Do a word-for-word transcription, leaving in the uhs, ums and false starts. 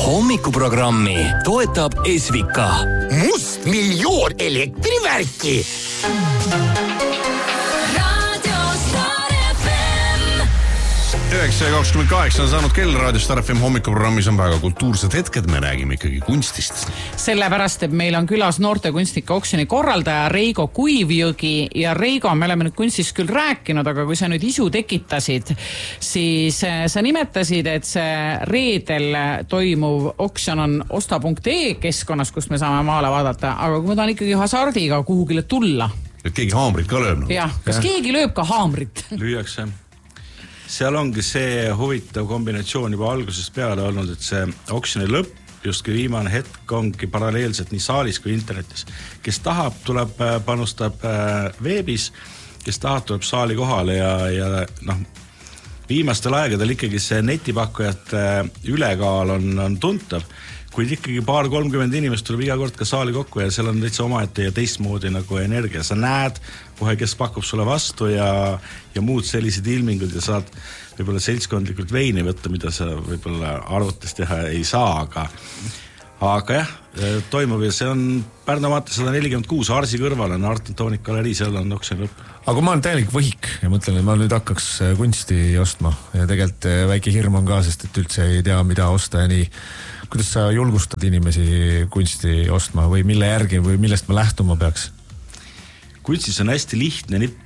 Hommikuprogrammi toetab Esvika. Must miljoon elektrivärki. üheksa kakskümmend kaheksa on saanud kell Raadio Star F M hommikuprogrammis on väga kultuursed hetked, me räägime ikkagi kunstist. Sellepärast, et meil on külas noorte kunstnike oksjoni korraldaja Reigo Kuivjõgi ja Reigo, me oleme nüüd kunstist küll rääkinud, aga kui sa nüüd isu tekitasid, siis sa nimetasid, et see reedel toimuv oksjon on osta punkt ee keskkonnas, kust me saame maale vaadata, aga kui ma tahan ikkagi hasardiga kuhugile tulla. Et keegi haamrit ka lööb. No? Jah, kas ja. keegi lööb ka haamrit? Lüüakse. Seal ongi see huvitav kombinatsioon juba algusest peale olnud, et see oksjoni lõpp, justki viimane hetk ongi paralleelselt nii saalis kui internetis. Kes tahab, tuleb panustab veebis, kes tahab, tuleb saali kohale ja, ja noh, viimastel aegadel ikkagi see netipakkujate ülekaal on, on tuntav, kuid ikkagi paar kolmkümmend inimest tuleb iga kord ka saali kokku ja seal on täitsa omaette ja teistmoodi nagu energia. Sa näed kohe, kes pakub sulle vastu ja, ja muud sellised ilmingud ja saad võib-olla seltskondlikult veini võtta, mida sa võib-olla arvutis teha ei saa, aga, aga jah, toimub ja see on Pärnu maantee sada nelikümmend kuus, Arsi kõrval on Art Antoonik galerii, seal on oksjoni lõpp. Aga kui ma olen täielik võhik ja mõtlen, et ma nüüd hakkaks kunsti ostma ja tegelikult väike hirm on ka, sest et üldse ei tea, mida osta ja nii. Kuidas sa julgustad inimesi kunsti ostma või mille järgi või millest ma lähtuma peaks? Kunstis on hästi lihtne nipp